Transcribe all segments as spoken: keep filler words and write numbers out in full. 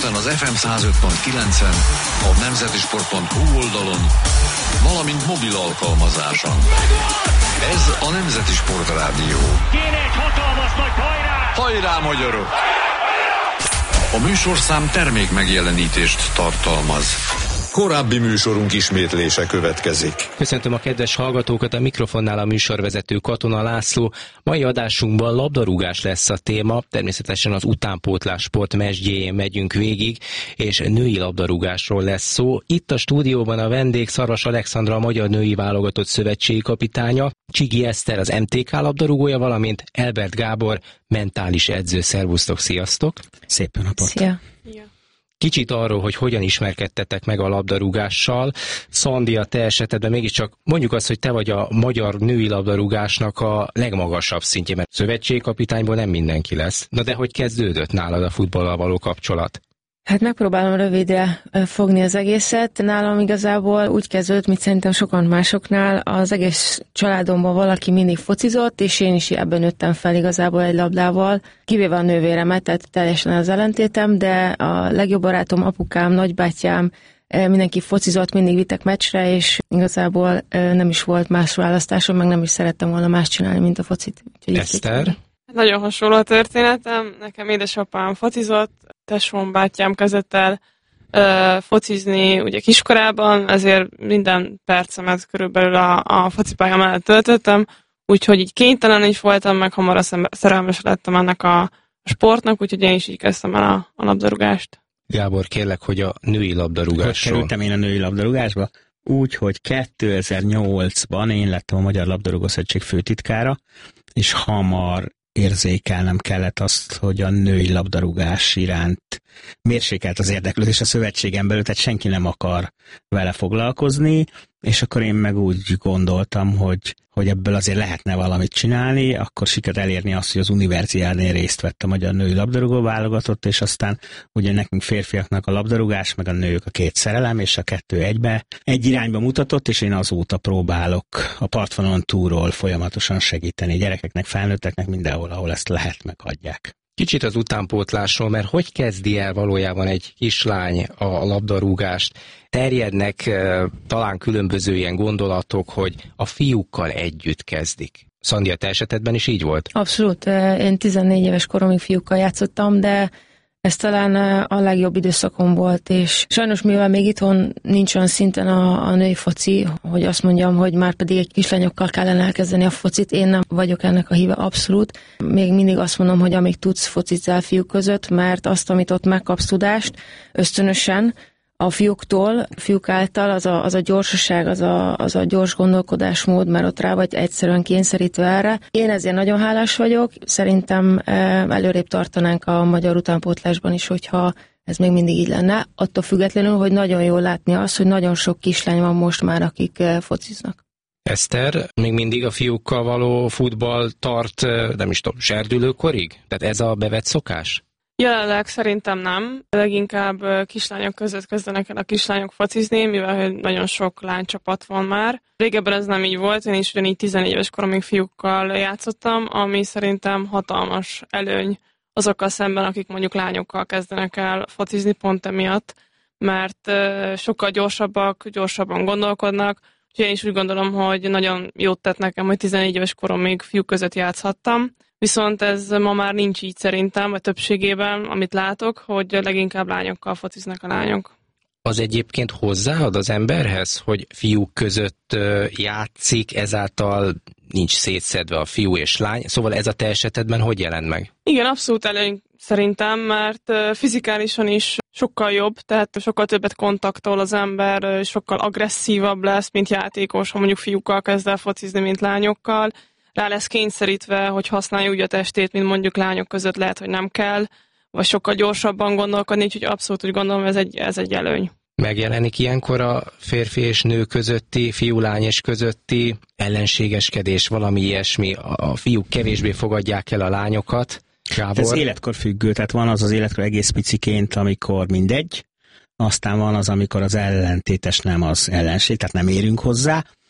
Budapesten az ef em száz öt pont kilencen, a nemzetisport pont hu oldalon, valamint mobil alkalmazáson. Ez a Nemzeti Sport Rádió. Kéne egy hatalmas nagy hajrá! Hajrá, magyarok! A műsorszám termék megjelenítést tartalmaz. Korábbi műsorunk ismétlése következik. Köszöntöm a kedves hallgatókat, a mikrofonnál a műsorvezető Katona László. Mai adásunkban labdarúgás lesz a téma, természetesen az utánpótlás sport mesdjéjén megyünk végig, és női labdarúgásról lesz szó. Itt a stúdióban a vendég Szarvas Alexandra, a Magyar Női Válogatott Szövetségi kapitánya, Csigi Eszter, az em té ká labdarúgója, valamint Elbert Gábor, mentális edző. Szervusztok, sziasztok! Szép napot! Szia! Kicsit arról, hogy hogyan ismerkedtetek meg a labdarúgással. Szandi, a te esetedben mégiscsak mondjuk azt, hogy te vagy a magyar női labdarúgásnak a legmagasabb szintje, mert szövetségkapitányból nem mindenki lesz. Na de hogy kezdődött nálad a futballal való kapcsolat? Hát megpróbálom rövidre fogni az egészet. Nálam igazából úgy kezdődött, mint szerintem sokan másoknál. Az egész családomban valaki mindig focizott, és én is ebben nőttem fel igazából egy labdával. Kivéve a nővéremet, tehát teljesen az ellentétem, de a legjobb barátom, apukám, nagybátyám, mindenki focizott, mindig vittek meccsre, és igazából nem is volt más választásom, meg nem is szerettem volna más csinálni, mint a focit. Eszter? Nagyon hasonló a történetem. Nekem édesapám focizott, tesóm, bátyám kezdett el uh, focizni ugye kiskorában, ezért minden percemet körülbelül a, a focipálya mellett töltöttem, úgyhogy így kénytelen is voltam, meg hamar szerelmes lettem ennek a sportnak, úgyhogy én is így kezdtem el a, a labdarúgást. Gábor, kérlek, hogy a női labdarúgásról. Hogy kerültem én a női labdarúgásba? Úgy, hogy kétezer-nyolcban én lettem a Magyar Labdarúgó Szövetség főtitkára, és hamar érzékelnem kellett azt, hogy a női labdarúgás iránt mérsékelt az érdeklődés a szövetségen belül, tehát senki nem akar vele foglalkozni, és akkor én meg úgy gondoltam, hogy, hogy ebből azért lehetne valamit csinálni, akkor sikerült elérni azt, hogy az Universiádén részt vett a Magyar Női Labdarúgó Válogatott, és aztán ugye nekünk férfiaknak a labdarúgás, meg a nők a két szerelem, és a kettő egybe, egy irányba mutatott, és én azóta próbálok a partvonalon túlról folyamatosan segíteni gyerekeknek, felnőtteknek mindenhol, ahol ezt lehet, meghagyják. Kicsit az utánpótlásról, mert hogy kezdi el valójában egy kislány a labdarúgást? Terjednek e, talán különböző ilyen gondolatok, hogy a fiúkkal együtt kezdik. Szandi, a te esetedben is így volt? Abszolút. Én tizennégy éves koromig fiúkkal játszottam, de ez talán a legjobb időszakom volt, és sajnos mivel még itthon nincs olyan szinten a, a női foci, hogy azt mondjam, hogy már pedig egy kislányokkal kellene elkezdeni a focit, én nem vagyok ennek a híve abszolút. Még mindig azt mondom, hogy amíg tudsz, focizzel fiúk között, mert azt, amit ott megkapsz tudást, ösztönösen, a fiúktól, fiúk által az a, az a gyorsaság, az a, az a gyors gondolkodásmód, mert ott rá vagy egyszerűen kényszerítve erre. Én ezért nagyon hálás vagyok, szerintem előrébb tartanánk a magyar utánpótlásban is, hogyha ez még mindig így lenne. Attól függetlenül, hogy nagyon jól látni azt, hogy nagyon sok kislány van most már, akik fociznak. Eszter, még mindig a fiúkkal való futball tart, nem is tudom, serdülőkorig? Tehát ez a bevett szokás? Jelenleg szerintem nem. Leginkább kislányok között kezdenek el a kislányok focizni, mivel hogy nagyon sok lánycsapat van már. Régebben ez nem így volt, én is ugyanígy tizenégy éves koromig fiúkkal játszottam, ami szerintem hatalmas előny azokkal szemben, akik mondjuk lányokkal kezdenek el focizni pont emiatt, mert sokkal gyorsabbak, gyorsabban gondolkodnak. Úgyhogy én is úgy gondolom, hogy nagyon jót tett nekem, hogy tizenégy éves koromig fiúk között játszhattam. Viszont ez ma már nincs így szerintem, a többségében, amit látok, hogy leginkább lányokkal fociznak a lányok. Az egyébként hozzáad az emberhez, hogy fiúk között játszik, ezáltal nincs szétszedve a fiú és lány, szóval ez a te esetedben hogy jelent meg? Igen, abszolút előny szerintem, mert fizikálisan is sokkal jobb, tehát sokkal többet kontaktol az ember, sokkal agresszívabb lesz, mint játékos, ha mondjuk fiúkkal kezd el focizni, mint lányokkal. Rá lesz kényszerítve, hogy használja úgy a testét, mint mondjuk lányok között lehet, hogy nem kell, vagy sokkal gyorsabban gondolkodni, úgyhogy abszolút úgy gondolom, ez egy, ez egy előny. Megjelenik ilyenkor a férfi és nő közötti, fiú-lány és közötti ellenségeskedés, valami ilyesmi, a fiúk kevésbé fogadják el a lányokat. Gábor? Ez életkor függő, tehát van az az életkor egész piciként, amikor mindegy, aztán van az, amikor az ellentétes nem az ellenség, tehát nem érünk hozzá,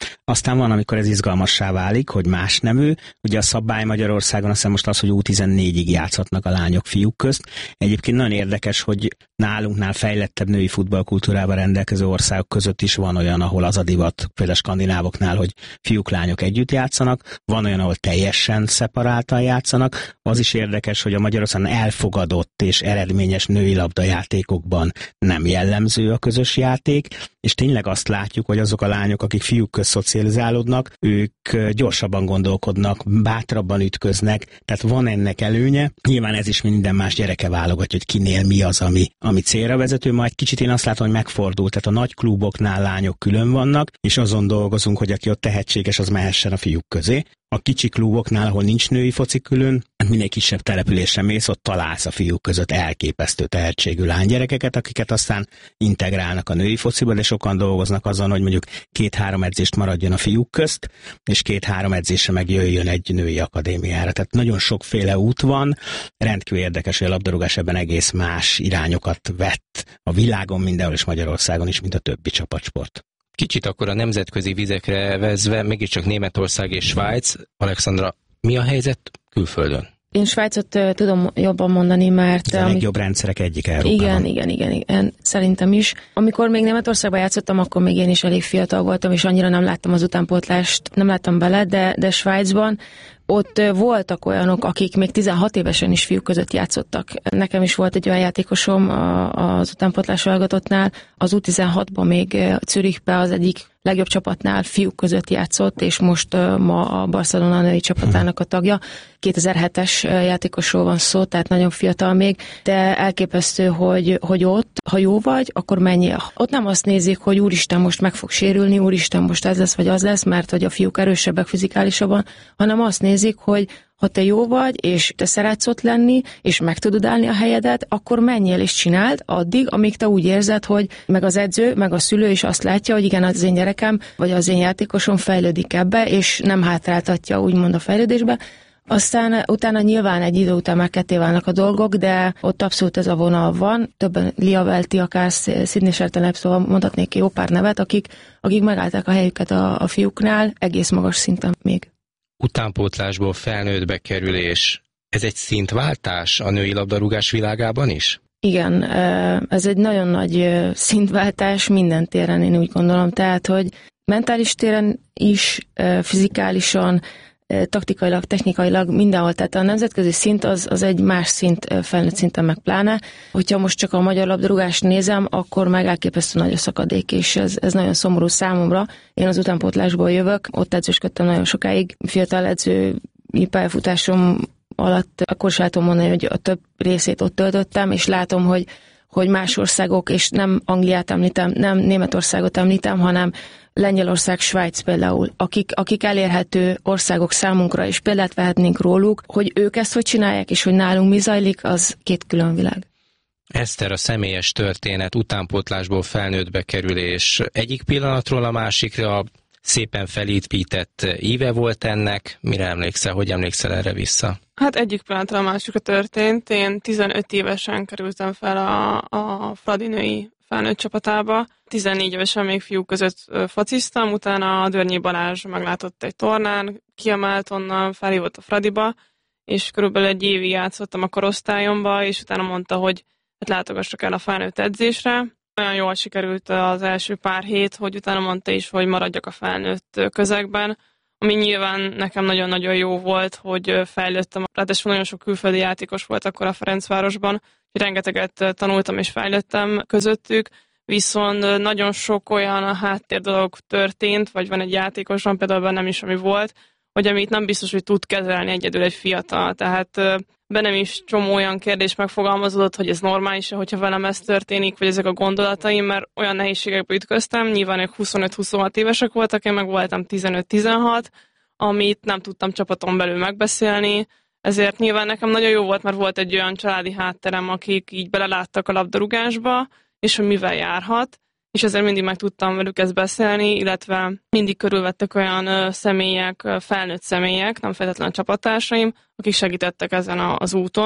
Aztán van, amikor ez izgalmassá válik, hogy más nemű. Ugye a szabály Magyarországon azt hiszem most az, hogy U tizennégyig játszhatnak a lányok fiúk közt. Egyébként nagyon érdekes, hogy nálunknál fejlettebb női futballkultúrával rendelkező országok között is van olyan, ahol az a divat, például a skandinávoknál, hogy fiúk-lányok együtt játszanak, van olyan, ahol teljesen szeparáltan játszanak. Az is érdekes, hogy a Magyarországon elfogadott és eredményes női labdajátékokban nem jellemző a közös játék, és tényleg azt látjuk, hogy azok a lányok, akik fiúk közt szocializálódnak, ők gyorsabban gondolkodnak, bátrabban ütköznek, tehát van ennek előnye. Nyilván ez is minden más gyereke válogatja, hogy kinél mi az, ami, ami célra vezető. Majd kicsit én azt látom, hogy megfordult, tehát a nagy kluboknál lányok külön vannak, és azon dolgozunk, hogy aki ott tehetséges, az mehessen a fiúk közé. A kicsi kluboknál, ahol nincs női foci külön, minél kisebb településre mész, ott találsz a fiúk között elképesztő tehetségű lánygyerekeket, akiket aztán integrálnak a női fociba, de sokan dolgoznak azon, hogy mondjuk két-három edzést maradjon a fiúk közt, és két-három edzésre meg jöjjön egy női akadémiára. Tehát nagyon sokféle út van, rendkívül érdekes, hogy a labdarúgás ebben egész más irányokat vett a világon mindenhol és Magyarországon is, mint a többi csapatsport. Kicsit akkor a nemzetközi vizekre vezve, mégiscsak Németország és Svájc. Alexandra, mi a helyzet külföldön? Én Svájcot uh, tudom jobban mondani, mert... A legjobb rendszerek egyik Európában. Igen, igen, igen, igen, szerintem is. Amikor még Németországban játszottam, akkor még én is elég fiatal voltam, és annyira nem láttam az utánpótlást, nem láttam bele, de, de Svájcban ott voltak olyanok, akik még tizenhat évesen is fiúk között játszottak. Nekem is volt egy olyan játékosom az utánpótlás válogatottnál, az U tizenhatban még Zürichbe az egyik legjobb csapatnál fiúk között játszott, és most ma a Barcelona női csapatának a tagja. kétezer-hetes játékosról van szó, tehát nagyon fiatal még, de elképesztő, hogy, hogy ott, ha jó vagy, akkor menjél. Ott nem azt nézik, hogy úristen, most meg fog sérülni, úristen, most ez lesz, vagy az lesz, mert hogy a fiúk erősebbek fizikálisabban, hanem azt nézik, hogy ha te jó vagy, és te szeretsz ott lenni, és meg tudod állni a helyedet, akkor menjél és csináld addig, amíg te úgy érzed, hogy meg az edző, meg a szülő is azt látja, hogy igen, az én gyerekem, vagy az én játékosom fejlődik ebbe, és nem hátráltatja úgymond a fejlődésbe. Aztán utána nyilván egy idő után már ketté válnak a dolgok, de ott abszolút ez a vonal van. Többen Lia Welti, akár Sydney Shelton, szóval mondhatnék jó pár nevet, akik, akik megállták a helyüket a, a fiúknál egész magas szinten még. Utánpótlásból felnőttbe kerülés, ez egy szintváltás a női labdarúgás világában is? Igen, ez egy nagyon nagy szintváltás minden téren, én úgy gondolom. Tehát, hogy mentális téren is, fizikálisan, taktikailag, technikailag mindenhol. Tehát a nemzetközi szint az, az egy más szint, felnőtt szinten meg pláne. Hogyha most csak a magyar labdarúgást nézem, akkor meg elképesztő nagy a szakadék, és ez, ez nagyon szomorú számomra. Én az utánpótlásból jövök, ott edzősködtem nagyon sokáig. Fiatal edzői pályafutásom alatt akkor is látom mondani, hogy a több részét ott töltöttem, és látom, hogy, hogy más országok, és nem Angliát említem, nem Németországot említem, hanem Lengyelország, Svájc például, akik, akik elérhető országok számunkra, és példát vehetnénk róluk, hogy ők ezt hogy csinálják, és hogy nálunk mi zajlik, az két külön világ. Eszter, a személyes történet, utánpótlásból felnőttbe kerülés, egyik pillanatról a másikra szépen felépített éve volt ennek. Mire emlékszel, hogy emlékszel erre vissza? Hát egyik pillanatra a másikra történt. Én tizenöt évesen kerültem fel a, a Fradi női felnőtt csapatába. tizennégy évesen még fiúk között fociztam, utána a Dörnyi Balázs meglátott egy tornán, kiemelt onnan, felhívott a Fradiba, és körülbelül egy évig játszottam a korosztályomba, és utána mondta, hogy hát látogassak el a felnőtt edzésre. Olyan jól sikerült az első pár hét, hogy utána mondta is, hogy maradjak a felnőtt közegben, ami nyilván nekem nagyon-nagyon jó volt, hogy fejlődtem. Ráadásul nagyon sok külföldi játékos volt akkor a Ferencvárosban, rengeteget tanultam és fejlődtem közöttük, viszont nagyon sok olyan háttér dolog történt, vagy van egy játékosom, például bennem is, ami volt, hogy amit nem biztos, hogy tud kezelni egyedül egy fiatal. Tehát bennem is csomó olyan kérdés megfogalmazódott, hogy ez normális-e, hogyha velem ez történik, vagy ezek a gondolataim, mert olyan nehézségekbe ütköztem, nyilván ők huszonöt-huszonhat évesek voltak, én meg voltam tizenöt-tizenhat, amit nem tudtam csapaton belül megbeszélni, ezért nyilván nekem nagyon jó volt, mert volt egy olyan családi hátterem, akik így beleláttak a labdarúgásba, és hogy mivel járhat, és ezért mindig meg tudtam velük ezt beszélni, illetve mindig körülvettek olyan személyek, felnőtt személyek, nem feltétlenül a csapattársaim, akik segítettek ezen az úton,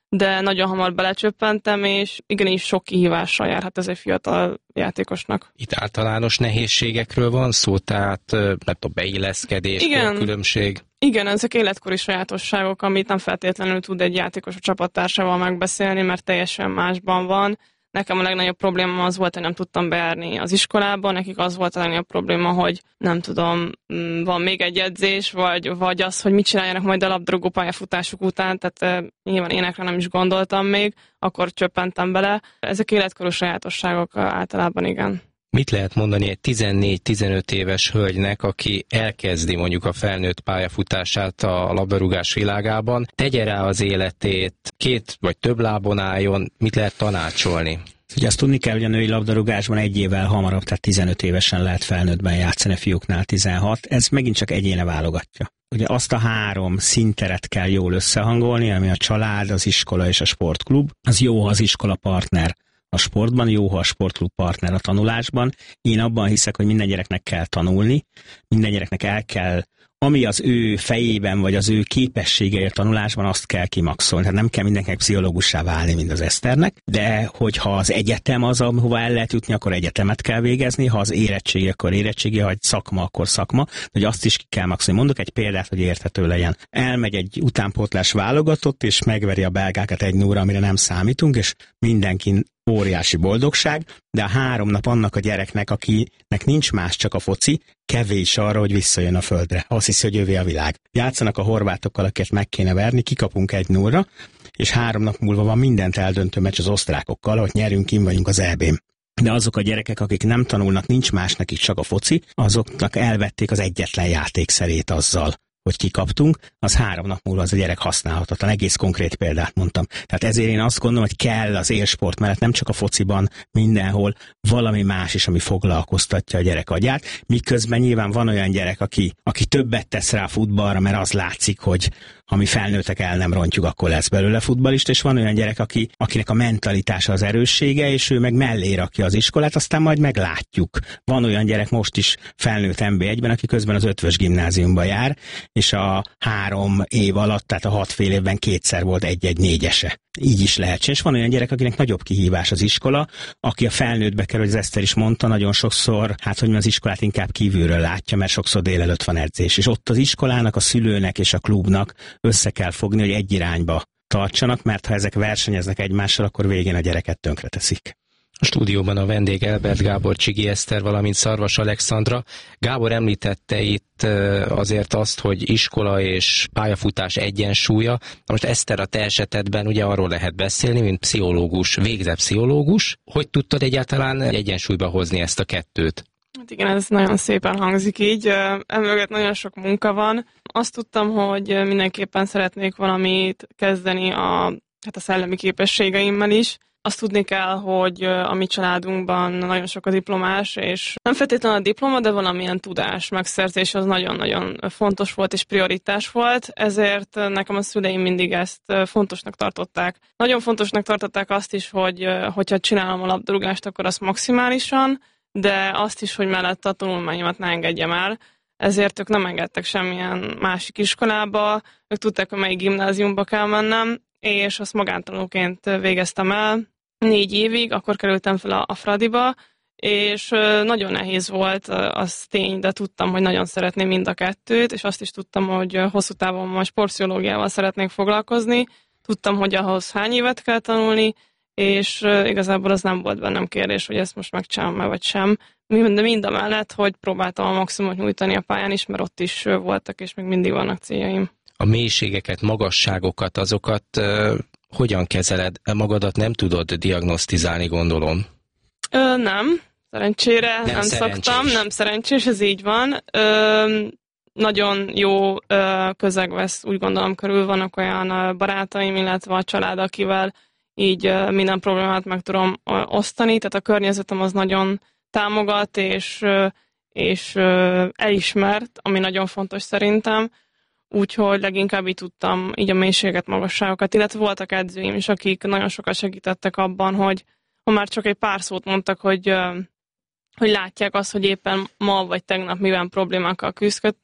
de nagyon hamar belecsöppentem, és igenis sok kihívással járhat ez egy fiatal játékosnak. Itt általános nehézségekről van szó, tehát mert a beilleszkedés, különbség. Igen, ezek életkori sajátosságok, amit nem feltétlenül tud egy játékos a csapattársával megbeszélni, mert teljesen másban van. Nekem a legnagyobb probléma az volt, hogy nem tudtam bejárni az iskolába, nekik az volt a legnagyobb probléma, hogy nem tudom, van még egy edzés, vagy, vagy az, hogy mit csináljanak majd a labdarúgó pályafutásuk után, tehát nyilván énekre nem is gondoltam még, akkor csöppentem bele. Ezek életkorú sajátosságok általában, igen. Mit lehet mondani egy tizennégy-tizenöt éves hölgynek, aki elkezdi mondjuk a felnőtt pályafutását a labdarúgás világában, tegye rá az életét, két vagy több lábon álljon, mit lehet tanácsolni? Ugye azt tudni kell, hogy a női labdarúgásban egy évvel hamarabb, tehát tizenöt évesen lehet felnőttben játszani, a fiúknál tizenhat, ez megint csak egyéne válogatja. Ugye azt a három szinteret kell jól összehangolni, ami a család, az iskola és a sportklub. Az jó, ha az iskola partner a sportban, jó, ha a sportklub partner a tanulásban. Én abban hiszek, hogy minden gyereknek kell tanulni, minden gyereknek el kell, ami az ő fejében, vagy az ő képességei a tanulásban, azt kell kimaxolni. Tehát nem kell mindenkinek pszichológussá válni, mint az Eszternek, de hogyha az egyetem az, ahova el lehet jutni, akkor egyetemet kell végezni, ha az érettségi, akkor érettségi, ha egy szakma, akkor szakma, hogy azt is ki kell maxolni. Mondok egy példát, hogy érthető legyen. Elmegy egy utánpótlás válogatott, és megveri a belgákat egy nulla, amire nem számítunk, és mindenki óriási boldogság, de a három nap annak a gyereknek, akinek nincs más, csak a foci, kevés arra, hogy visszajön a földre. Azt hiszi, hogy övé a világ. Játszanak a horvátokkal, akiket meg kéne verni, kikapunk egy nullra, és három nap múlva van mindent eldöntő meccs az osztrákokkal, hogy nyerünk, kim vagyunk az é bén. De azok a gyerekek, akik nem tanulnak, nincs más nekik, csak a foci, azoknak elvették az egyetlen játékszerét azzal, hogy kikaptunk, az három nap múlva az a gyerek használhatatlan. Egész konkrét példát mondtam. Tehát ezért én azt gondolom, hogy kell az élsport mellett nem csak a fociban, mindenhol valami más is, ami foglalkoztatja a gyerek agyát, miközben nyilván van olyan gyerek, aki, aki többet tesz rá a futballra, mert az látszik, hogy ha mi felnőttek el nem rontjuk, akkor lesz belőle futballista, és van olyan gyerek, aki, akinek a mentalitása az erőssége, és ő meg mellé rakja az iskolát, aztán majd meglátjuk. Van olyan gyerek most is felnőtt em bé egyben, aki közben az Ötvös gimnáziumba jár, és a három év alatt, tehát a hat fél évben kétszer volt egy-egy négyese. Így is lehetséges. Van olyan gyerek, akinek nagyobb kihívás az iskola, aki a felnőttbe kerül, hogy az Eszter is mondta, nagyon sokszor, hát hogy az iskolát inkább kívülről látja, mert sokszor délelőtt van edzés. És ott az iskolának, a szülőnek és a klubnak össze kell fogni, hogy egy irányba tartsanak, mert ha ezek versenyeznek egymással, akkor végén a gyereket tönkreteszik. A stúdióban a vendég Elbert Gábor, Csigi Eszter, valamint Szarvas Alexandra. Gábor említette itt azért azt, hogy iskola és pályafutás egyensúlya. Most Eszter, a te esetedben ugye arról lehet beszélni, mint pszichológus, végzett pszichológus. Hogy tudtad egyáltalán egyensúlyba hozni ezt a kettőt? Hát igen, ez nagyon szépen hangzik így. Emögött nagyon sok munka van. Azt tudtam, hogy mindenképpen szeretnék valamit kezdeni a, hát a szellemi képességeimmel is. Azt tudni kell, hogy a mi családunkban nagyon sok a diplomás, és nem feltétlenül a diploma, de valamilyen tudás megszerzés az nagyon-nagyon fontos volt és prioritás volt, ezért nekem a szüleim mindig ezt fontosnak tartották. Nagyon fontosnak tartották azt is, hogy hogyha csinálom a labdarúgást, akkor azt maximálisan, de azt is, hogy mellett a tanulmányomat ne engedjem el. Ezért ők nem engedtek semmilyen másik iskolába, ők tudták, hogy melyik gimnáziumba kell mennem, és azt magántanulóként végeztem el négy évig, akkor kerültem fel a, a Fradiba, és nagyon nehéz volt, az tény, de tudtam, hogy nagyon szeretném mind a kettőt, és azt is tudtam, hogy hosszú távon majd sportpszichológiával szeretnék foglalkozni, tudtam, hogy ahhoz hány évet kell tanulni, és igazából az nem volt bennem kérdés, hogy ezt most megcsinálom-e vagy sem, de mind a mellett, hogy próbáltam a maximumot nyújtani a pályán is, mert ott is voltak, és még mindig vannak céljaim. A mélységeket, magasságokat, azokat uh, hogyan kezeled? Magadat nem tudod diagnosztizálni, gondolom. Ö, nem, szerencsére nem, nem szoktam, nem szerencsés, ez így van. Ö, nagyon jó ö, közeg vesz, úgy gondolom, körül vannak olyan barátaim, illetve a család, akivel így ö, minden problémát meg tudom ö, osztani, tehát a környezetem az nagyon támogat, és, ö, és ö, elismert, ami nagyon fontos szerintem. Úgyhogy leginkább így tudtam így a mélységet, magasságokat, illetve voltak edzőim is, akik nagyon sokat segítettek abban, hogy ha már csak egy pár szót mondtak, hogy, hogy látják azt, hogy éppen ma vagy tegnap milyen problémákkal küzdöttem,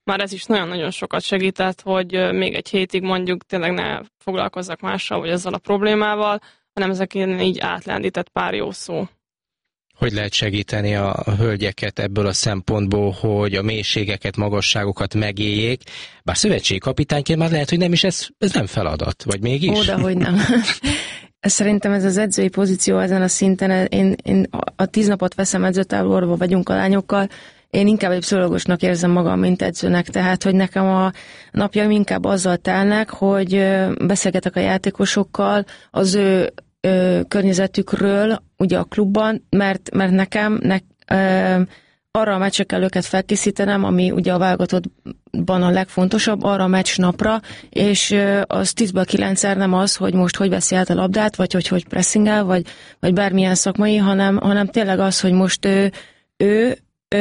már ez is nagyon-nagyon sokat segített, hogy még egy hétig mondjuk tényleg ne foglalkozzak mással, vagy ezzel a problémával, hanem ezeken így átlendített pár jó szó. Hogy lehet segíteni a hölgyeket ebből a szempontból, hogy a mélységeket, magasságokat megéljék, bár szövetségi kapitányként már lehet, hogy nem is ez, ez nem feladat, vagy mégis? Ó, de hogy nem. Szerintem ez az edzői pozíció ezen a szinten, én, én a tíz napot veszem edzőtáborba, vagyunk a lányokkal, én inkább egy pszichológusnak érzem magam, mint edzőnek, tehát, hogy nekem a napjaim inkább azzal telnek, hogy beszélgetek a játékosokkal, az ő ö, környezetükről, ugye a klubban, mert, mert nekem ne, ö, arra a meccsre kell őket felkészítenem, ami ugye a válogatottban a legfontosabb, arra a meccs napra, és ö, az tízből kilencszer nem az, hogy most hogy veszi át a labdát, vagy hogy hogy pressingel, vagy, vagy bármilyen szakmai, hanem, hanem tényleg az, hogy most ő, ő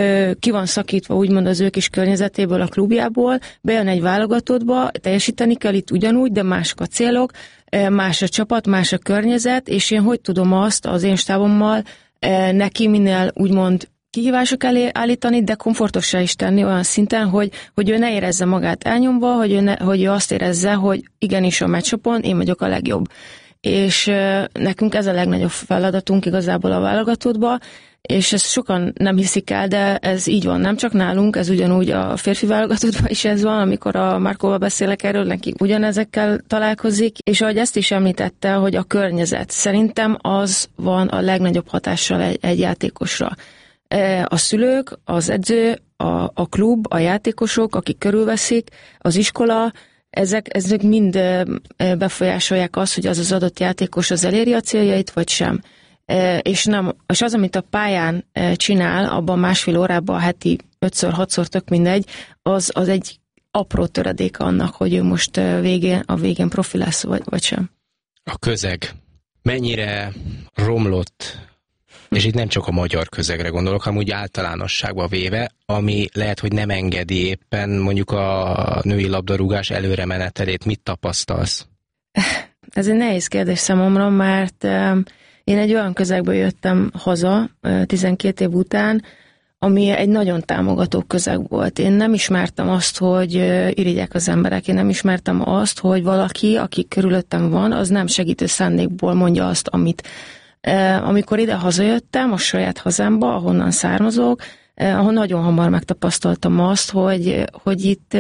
ki van szakítva úgymond az ő kis környezetéből, a klubjából, bejön egy válogatottba, teljesíteni kell itt ugyanúgy, de mások a célok, más a csapat, más a környezet, és én hogy tudom azt az én stábommal neki minél úgymond kihívások elé állítani, de komfortossá is tenni olyan szinten, hogy, hogy ő ne érezze magát elnyomva, hogy ő, ne, hogy ő azt érezze, hogy igenis a meccsapon én vagyok a legjobb. És nekünk ez a legnagyobb feladatunk igazából a válogatottba, és ezt sokan nem hiszik el, de ez így van, nem csak nálunk, ez ugyanúgy a férfi válogatottban is ez van, amikor a Markóval beszélek erről, neki ugyanezekkel találkozik, és ahogy ezt is említette, hogy a környezet, szerintem az van a legnagyobb hatással egy, egy játékosra. A szülők, az edző, a, a klub, a játékosok, akik körülveszik, az iskola, ezek, ezek mind befolyásolják azt, hogy az az adott játékos az eléri a céljait, vagy sem. És, nem, és az, amit a pályán csinál, abban másfél órában, heti ötször, hatszor, tök mindegy, az, az egy apró töredék annak, hogy ő most végén, a végén profi lesz, vagy, vagy sem. A közeg mennyire romlott, és itt nem csak a magyar közegre gondolok, hanem úgy általánosságban véve, ami lehet, hogy nem engedi éppen mondjuk a női labdarúgás előre menetelét. Mit tapasztalsz? Ez egy nehéz kérdés számomra, mert én egy olyan közegből jöttem haza tizenkét év után, ami egy nagyon támogató közeg volt. Én nem ismertem azt, hogy irigyek az emberek, én nem ismertem azt, hogy valaki, aki körülöttem van, az nem segítő szándékból mondja azt, amit. Amikor ide hazajöttem, a saját hazámba, ahonnan származok, ahol nagyon hamar megtapasztaltam azt, hogy, hogy itt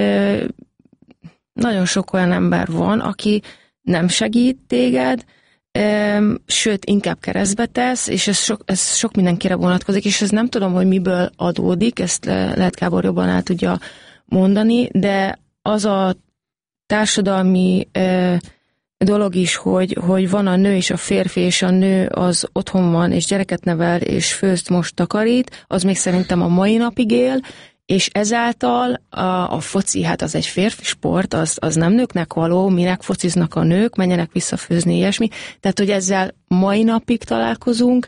nagyon sok olyan ember van, aki nem segít téged, sőt, inkább keresztbe tesz, és ez sok, ez sok mindenkire vonatkozik, és ez nem tudom, hogy miből adódik, ezt lehet Gábor jobban el tudja mondani, de az a társadalmi dolog is, hogy, hogy van a nő és a férfi, és a nő az otthon van, és gyereket nevel, és főzt, most takarít, az még szerintem a mai napig él, és ezáltal a, a foci, hát az egy férfi sport, az, az nem nőknek való, minek fociznak a nők, menjenek visszafőzni, ilyesmi. Tehát, hogy ezzel mai napig találkozunk,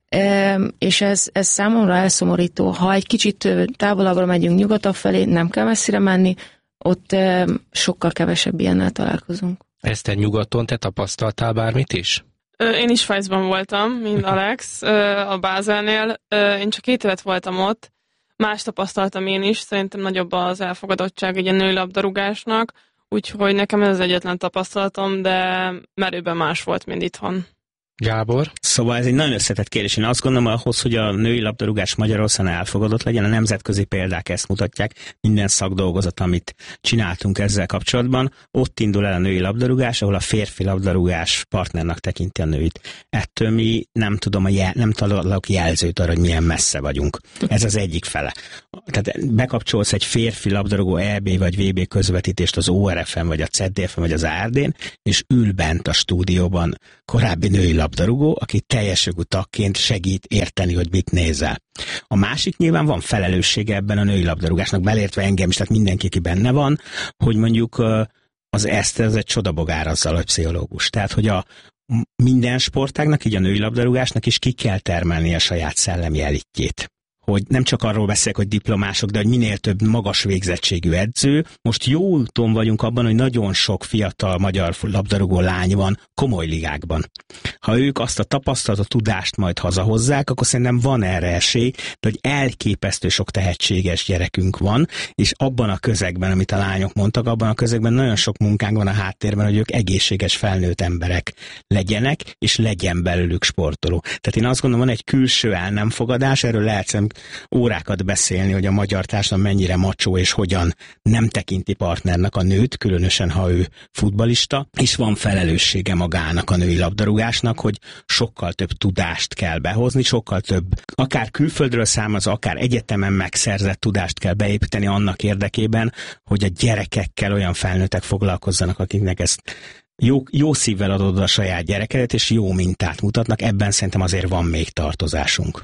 és ez, ez számomra elszomorító. Ha egy kicsit távolabbra megyünk nyugatabb felé, nem kell messzire menni, ott sokkal kevesebb ilyennel találkozunk. Ezt te nyugaton, te tapasztaltál bármit is? Én is Svájcban voltam, mint Alex, a Bázelnél. Én csak két évet voltam ott. Más tapasztaltam én is, szerintem nagyobb az elfogadottság egy a női labdarúgásnak, úgyhogy nekem ez az egyetlen tapasztalatom, de merőben más volt, mint itthon. Gábor? Szóval ez egy nagyon összetett kérdés. Én azt gondolom, ahhoz, hogy a női labdarúgás Magyarországon elfogadott legyen, a nemzetközi példák ezt mutatják, minden szakdolgozat, amit csináltunk ezzel kapcsolatban, ott indul el a női labdarúgás, ahol a férfi labdarúgás partnernek tekinti a nőit. Ettől mi nem tudom, a jel, nem találok jelzőt arra, hogy milyen messze vagyunk. Ez az egyik fele. Tehát bekapcsolsz egy férfi labdarúgó é bé vagy vé bé közvetítést az o er ef-en, vagy a cé dé ef-en, vagy az á er dén, és ül bent a stúdióban korábbi női labdarúgó, aki teljes jogú tagként segít érteni, hogy mit nézel. A másik nyilván van felelőssége ebben a női labdarúgásnak, belértve engem is, tehát mindenki, aki benne van, hogy mondjuk az Eszter, ez egy csodabogár azzal, hogy pszichológus. Tehát, hogy a minden sportágnak, így a női labdarúgásnak is ki kell termelni a saját szellemi elitjét. Hogy nem csak arról beszélek, hogy diplomások, de hogy minél több magas végzettségű edző. Most jó úton vagyunk abban, hogy nagyon sok fiatal magyar labdarúgó lány van komoly ligákban. Ha ők azt a tapasztalatot, tudást majd hazahozzák, akkor szerintem van erre esély, de hogy elképesztő sok tehetséges gyerekünk van, és abban a közegben, amit a lányok mondtak, abban a közegben nagyon sok munkánk van a háttérben, hogy ők egészséges felnőtt emberek legyenek, és legyen belőlük sportoló. Tehát én azt gondolom, van egy külső el nem fogadás, erről lehet órákat beszélni, hogy a magyar társadalom mennyire macsó, és hogyan nem tekinti partnernek a nőt, különösen ha ő futballista, és van felelőssége magának a női labdarúgásnak, hogy sokkal több tudást kell behozni, sokkal több, akár külföldről származó, akár egyetemen megszerzett tudást kell beépíteni annak érdekében, hogy a gyerekekkel olyan felnőttek foglalkozzanak, akiknek ezt Jó, jó szívvel adod a saját gyerekedet, és jó mintát mutatnak, ebben szerintem azért van még tartozásunk.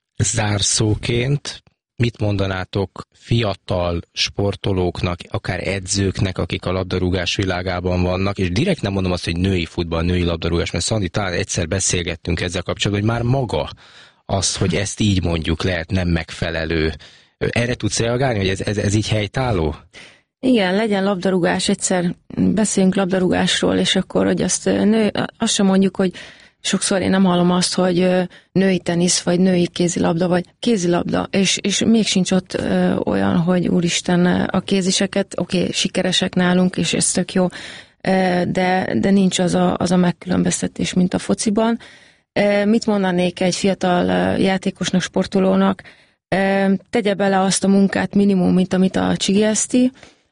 Zárszóként mit mondanátok fiatal sportolóknak, akár edzőknek, akik a labdarúgás világában vannak, és direkt nem mondom azt, hogy női futball, női labdarúgás, mert Szandi, talán egyszer beszélgettünk ezzel kapcsolatban, hogy már maga az, hogy ezt így mondjuk lehet nem megfelelő. Erre tudsz reagálni, hogy ez, ez, ez így helytálló? Igen, legyen labdarúgás, egyszer beszéljünk labdarúgásról, és akkor, hogy azt, nő, azt sem mondjuk, hogy sokszor én nem hallom azt, hogy női tenisz, vagy női kézilabda, vagy kézilabda, és, és még sincs ott ö, olyan, hogy úristen, a kéziseket, oké, okay, sikeresek nálunk, és ez tök jó, de, de nincs az a, az a megkülönböztetés, mint a fociban. Mit mondanék egy fiatal játékosnak, sportolónak? Tegye bele azt a munkát minimum, mint amit a Csigi Eszti,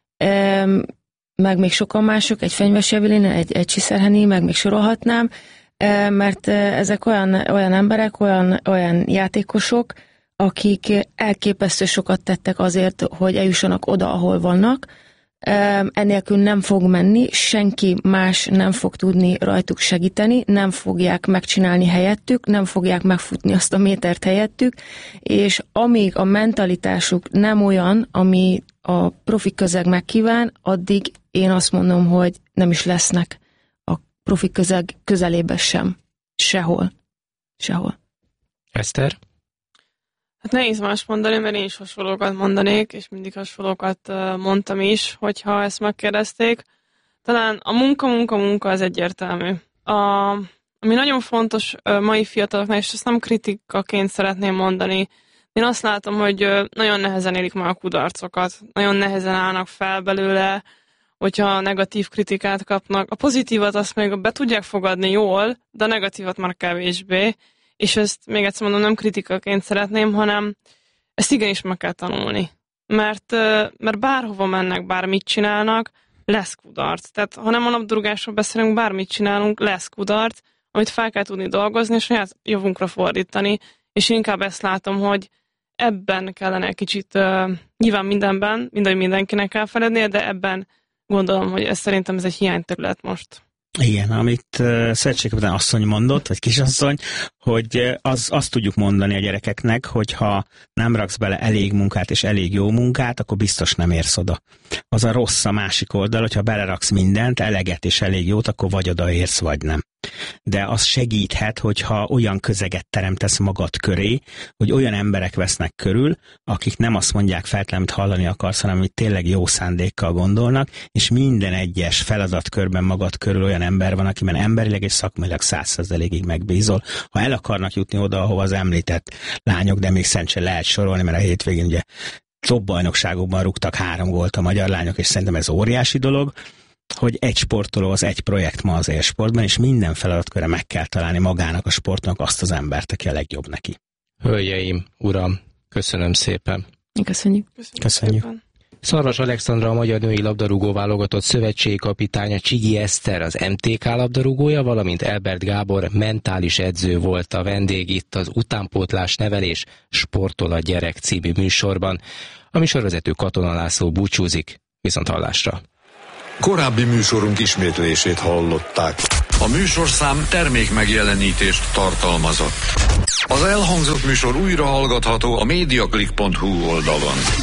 meg még sokan mások, egy Fenyves Evelyn, egy, egy Csiszerheni, meg még sorolhatnám, mert ezek olyan, olyan emberek, olyan, olyan játékosok, akik elképesztő sokat tettek azért, hogy eljussanak oda, ahol vannak. Ennélkül nem fog menni, senki más nem fog tudni rajtuk segíteni, nem fogják megcsinálni helyettük, nem fogják megfutni azt a métert helyettük, és amíg a mentalitásuk nem olyan, ami a profi közeg megkíván, addig én azt mondom, hogy nem is lesznek a profi közeg közelében sem. Sehol. Sehol. Eszter? Hát nehéz más mondani, mert én is hasonlókat mondanék, és mindig hasonlókat mondtam is, hogyha ezt megkérdezték. Talán a munka, munka, munka az egyértelmű. A, ami nagyon fontos mai fiataloknál, és ezt nem kritikaként szeretném mondani, én azt látom, hogy nagyon nehezen élik meg a kudarcokat, nagyon nehezen állnak fel belőle, hogyha negatív kritikát kapnak. A pozitívat azt még be tudják fogadni jól, de a negatívat már kevésbé. És ezt még egyszer mondom, nem kritikaként szeretném, hanem ezt igenis meg kell tanulni. Mert, mert bárhova mennek, bármit csinálnak, lesz kudarc. Tehát ha nem a labdarúgásról beszélünk, bármit csinálunk, lesz kudarc, amit fel kell tudni dolgozni, és saját javunkra fordítani. És inkább ezt látom, hogy ebben kellene egy kicsit, uh, nyilván mindenben, mindegy mindenkinek kell felednie, de ebben gondolom, hogy ez szerintem ez egy hiányterület most. Igen, amit uh, Szövetségkapitány asszony mondott, vagy kisasszony, hogy uh, az, azt tudjuk mondani a gyerekeknek, hogy ha nem raksz bele elég munkát és elég jó munkát, akkor biztos nem érsz oda. Az a rossz a másik oldal, hogyha beleraksz mindent, eleget és elég jót, akkor vagy odaérsz, vagy nem. De az segíthet, hogyha olyan közeget teremtesz magad köré, hogy olyan emberek vesznek körül, akik nem azt mondják feltétlenül, amit hallani akarsz, hanem amit tényleg jó szándékkal gondolnak, és minden egyes feladatkörben magad körül olyan ember van, akiben emberileg és szakmailag száz százalékig megbízol. Ha el akarnak jutni oda, ahova az említett lányok, de még szent se lehet sorolni, mert a hétvégén ugye top bajnokságokban rúgtak három gólt a magyar lányok, és szerintem ez óriási dolog, hogy egy sportoló az egy projekt ma az élsportban, és minden feladatkörre meg kell találni magának a sportnak azt az embert, aki a legjobb neki. Hölgyeim, uram, köszönöm szépen. Köszönjük. Köszönjük. Köszönjük. Szépen. Szarvas Alexandra, a magyar női labdarúgó válogatott szövetségi kapitánya, Csigi Eszter az em té ká labdarúgója, valamint Elbert Gábor mentális edző volt a vendég itt az Utánpótlás nevelés Sportol a gyerek című műsorban. A műsorvezető Katona László búcsúzik, viszont hallásra. Korábbi műsorunk ismétlését hallották. A műsorszám termék megjelenítést tartalmazott. Az elhangzott műsor újra hallgatható a mediaclick pont hu oldalon.